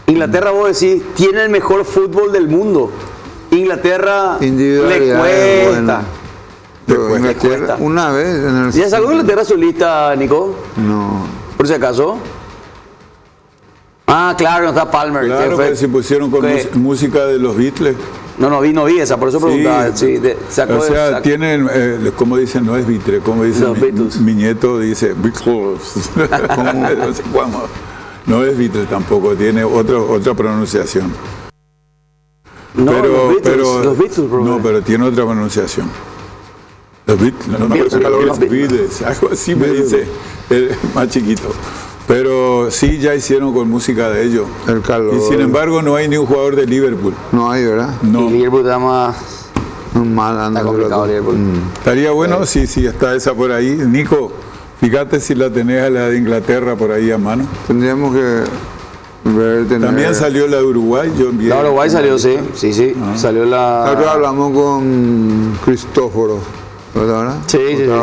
Inglaterra, vos decís, tiene el mejor fútbol del mundo. Inglaterra le cuesta. Pero Inglaterra, una vez en el... ¿Ya sacó Inglaterra su lista, Nico? No. ¿Por si acaso? Ah, claro, no está Palmer. Claro, que se pusieron con música de los Beatles. No vi esa, por eso preguntaba. Sí, o sea, tienen, como dicen, no es Beatles, como dicen mi nieto dice Beatles. No es Beatles tampoco, tiene otra pronunciación. No, los Beatles, no, pero tiene otra pronunciación. Los Beatles, algo así me dice el más chiquito. Pero sí, ya hicieron con música de ellos. El calor. Y sin embargo no hay ni un jugador de Liverpool. No hay, ¿verdad? No. Y Liverpool está más... Está complicado Liverpool. Estaría bueno si está esa por ahí. Nico, fíjate si la tenés a la de Inglaterra por ahí a mano. Tendríamos que ver... También salió la de Uruguay. La de Uruguay salió, sí. Salió la... Nosotros hablamos con Cristóforo, ¿verdad? Sí.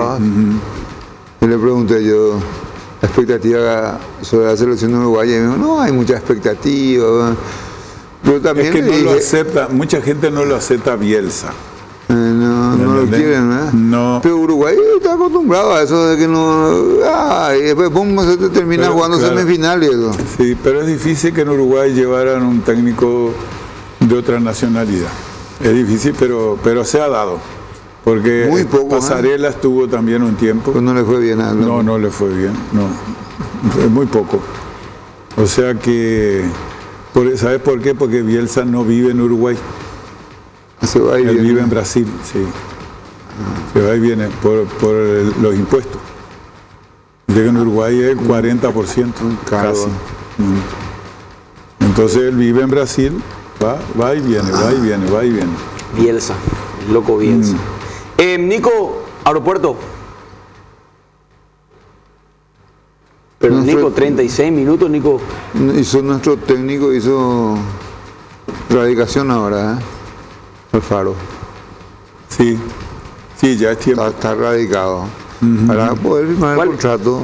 Y le pregunté yo la expectativa sobre la selección de Uruguay y me dijo, no, hay mucha expectativa. Pero también es que no lo acepta, mucha gente no lo acepta Bielsa. No lo quieren, ¿verdad? No. Pero Uruguay está acostumbrado a eso de que no... y después se te termina jugando semifinales. Sí, pero es difícil que en Uruguay llevaran un técnico de otra nacionalidad. Es difícil, pero se ha dado. Porque muy poco, Pasarela estuvo también un tiempo. Pues no le fue bien a él. No le fue bien, no. Muy poco. O sea que, ¿sabes por qué? Porque Bielsa no vive en Uruguay. Se va y él viene. Vive en Brasil, sí. Se va y viene por los impuestos. Llega en Uruguay es el 40%, casi. Entonces él vive en Brasil, va y viene. Bielsa, el loco Bielsa. Nico, aeropuerto. Pero Nico, 36 minutos, Nico. Hizo nuestro técnico, hizo radicación ahora, el Faro. Sí, ya es tiempo. Está radicado. Para poder firmar el contrato.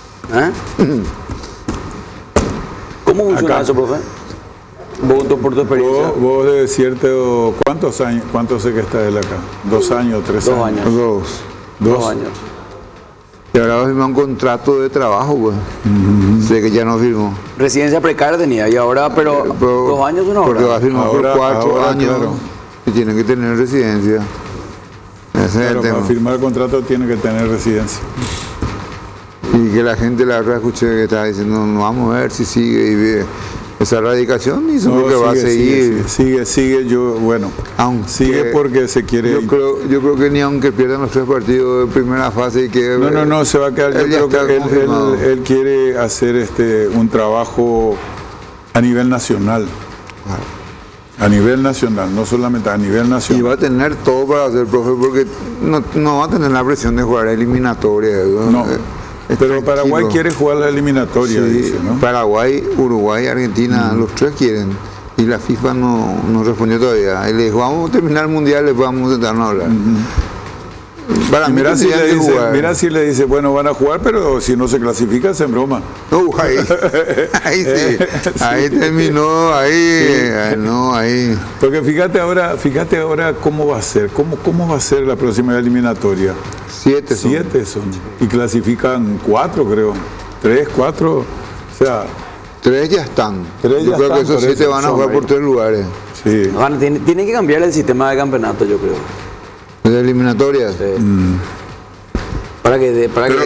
¿Cómo funciona eso, profe? Vos por tu experiencia. Vos de cierto, ¿cuántos años? ¿Cuánto sé que está él acá? 2 años, 3 años. 2 años. Y ahora va a firmar un contrato de trabajo, pues. Sé que ya no firmó. Residencia precaria tenía y ahora, pero 2 años una hora. Porque va a firmar por 4 años, claro. Y tiene que tener residencia. Para firmar el contrato tiene que tener residencia. Y que la gente, la verdad, escuché que estaba diciendo, no, vamos a ver si sigue y ve. Esa radicación y eso que va a seguir. Sigue, sigue porque se quiere. Yo creo que ni aunque pierdan los 3 partidos de primera fase y que no se va a quedar. Yo creo que él quiere hacer un trabajo a nivel nacional. A nivel nacional, no solamente a nivel nacional. Y va a tener todo para hacer, profe, porque no va a tener la presión de jugar eliminatoria. No. Pero Paraguay quiere jugar la eliminatoria, sí, dice, ¿no? Paraguay, Uruguay, Argentina, los 3 quieren. Y la FIFA no respondió todavía. Y le dijo, vamos a terminar el mundial, después vamos a sentarnos a hablar. Para mí mira si le dice, bueno, van a jugar, pero si no se clasifica, se en broma. Ahí sí. Ahí terminó, ahí. Porque fíjate ahora cómo va a ser, cómo va a ser la próxima eliminatoria. 7 son. Y clasifican 4, creo. 3, 4, o sea... 3 ya están. Yo creo que esos 7 van a jugar por 3 lugares. Sí. Tienen que cambiar el sistema de campeonato, yo creo. ¿De eliminatorias? Sí. Para que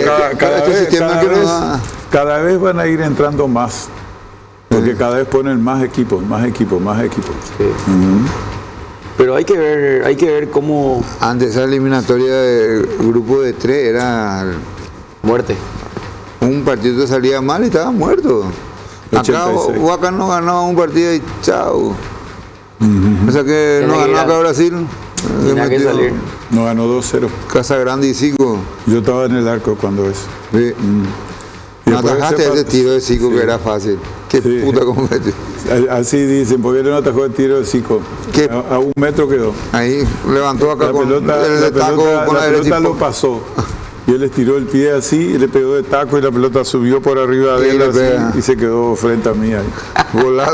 cada vez van a ir entrando más. Porque cada vez ponen más equipos. Sí. Pero hay que ver cómo... Antes esa eliminatoria de grupo de 3 era... Muerte. Un partido te salía mal y estaba muerto. Acá Huaca no ganaba un partido y chao. O sea que no ganó acá Brasil. Tenía que salir. No ganó 2-0. Casa Grande y Zico. Yo estaba en el arco cuando eso. Sí. No atajaste ese tiro de Zico que era fácil. Qué puta competición. Así dicen, porque él no atajó el tiro de Zico. A 1 metro quedó. Ahí levantó acá con el taco con la pelota lo pasó. Y él estiró el pie así y le pegó de taco y la pelota subió por arriba de él así, y se quedó frente a mí ahí. Golazo.